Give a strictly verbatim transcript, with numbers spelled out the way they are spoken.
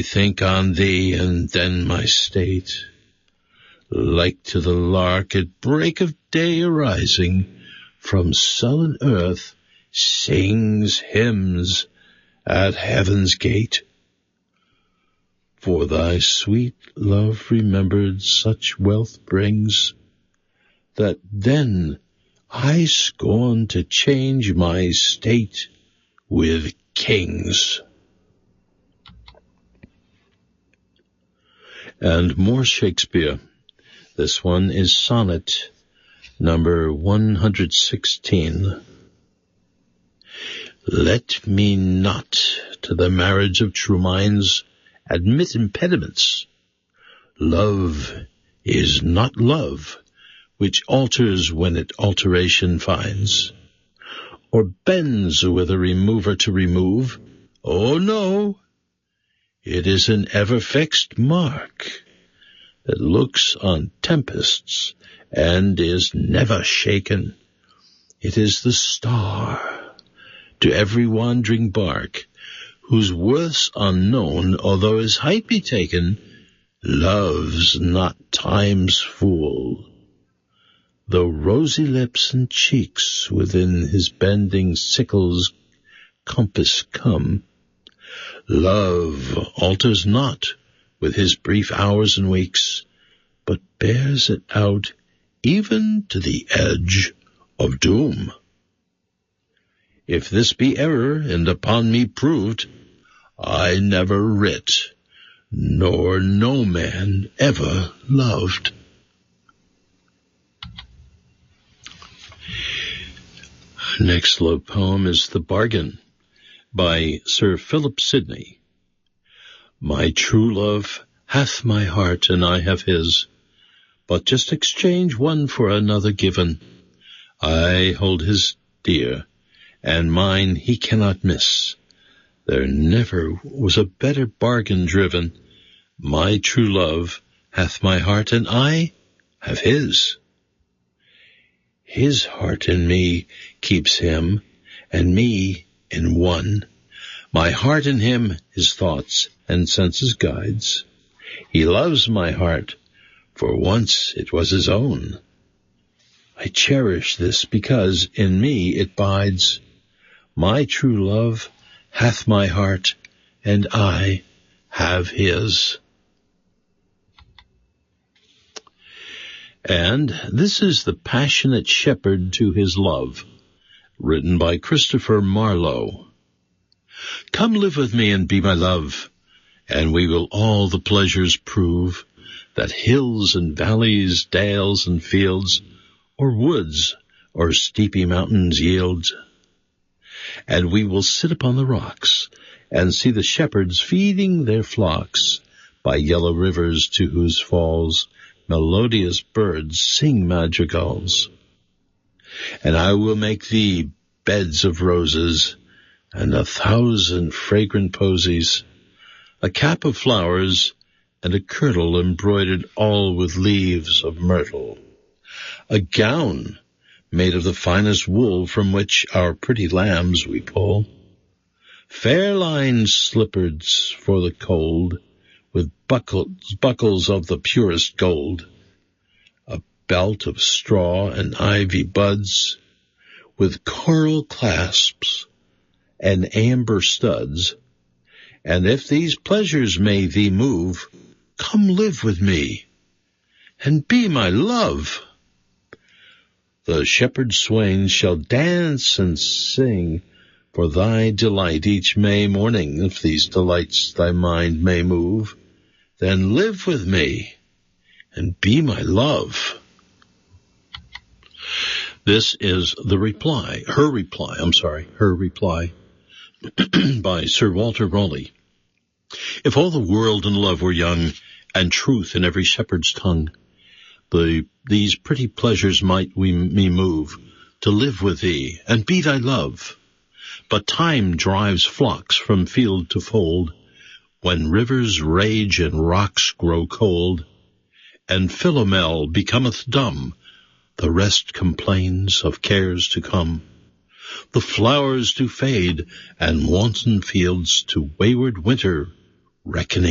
think on thee, and then my state, like to the lark at break of day arising from sullen earth, sings hymns at heaven's gate. For thy sweet love remembered such wealth brings, that then I scorn to change my state with kings. And more Shakespeare. This one is sonnet number one hundred sixteen. Let me not to the marriage of true minds admit impediments. Love is not love, which alters when it alteration finds, or bends with a remover to remove. Oh no, it is an ever-fixed mark that looks on tempests and is never shaken. It is the star to every wandering bark, whose worth's unknown, although his height be taken, love's not time's fool. Though rosy lips and cheeks within his bending sickle's compass come, love alters not with his brief hours and weeks, but bears it out even to the edge of doom. If this be error, and upon me proved, I never writ, nor no man ever loved. Next love poem is The Bargain by Sir Philip Sidney. My true love hath my heart, and I have his, but just exchange one for another given. I hold his dear, and mine he cannot miss. There never was a better bargain driven. My true love hath my heart, and I have his. His heart in me keeps him, and me in one. My heart in him his thoughts and senses guides. He loves my heart, for once it was his own. I cherish this because in me it bides. My true love hath my heart, and I have his. And this is The Passionate Shepherd to His Love, written by Christopher Marlowe. Come live with me and be my love, and we will all the pleasures prove that hills and valleys, dales and fields, or woods or steepy mountains yield. And we will sit upon the rocks and see the shepherds feeding their flocks by yellow rivers to whose falls melodious birds sing madrigals. And I will make thee beds of roses and a thousand fragrant posies, a cap of flowers and a kirtle embroidered all with leaves of myrtle, a gown made of the finest wool from which our pretty lambs we pull, fair-lined slippers for the cold, with buckles, buckles of the purest gold, a belt of straw and ivy buds, with coral clasps and amber studs. And if these pleasures may thee move, come live with me, and be my love. The shepherd swains shall dance and sing for thy delight each May morning. If these delights thy mind may move, then live with me and be my love. This is the reply, her reply, I'm sorry, her reply by Sir Walter Raleigh. If all the world and love were young, and truth in every shepherd's tongue, the, these pretty pleasures might we me move to live with thee and be thy love. But time drives flocks from field to fold, when rivers rage and rocks grow cold, and Philomel becometh dumb, the rest complains of cares to come. The flowers do fade, and wanton fields to wayward winter reckoning